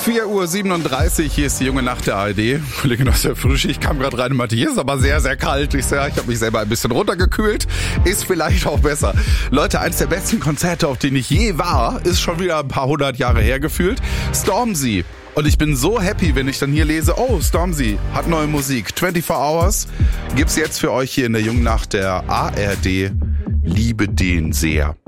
4:37 Uhr, hier ist die junge Nacht der ARD. Kollegin aus der Frühschicht kam gerade rein und meinte, hier ist aber sehr, sehr kalt. Ich habe mich selber ein bisschen runtergekühlt. Ist vielleicht auch besser. Leute, eines der besten Konzerte, auf denen ich je war, ist schon wieder ein paar hundert Jahre her gefühlt. Stormzy. Und ich bin so happy, wenn ich dann hier lese, oh, Stormzy hat neue Musik. 24 Hours gibt's jetzt für euch hier in der jungen Nacht der ARD. Liebe den sehr.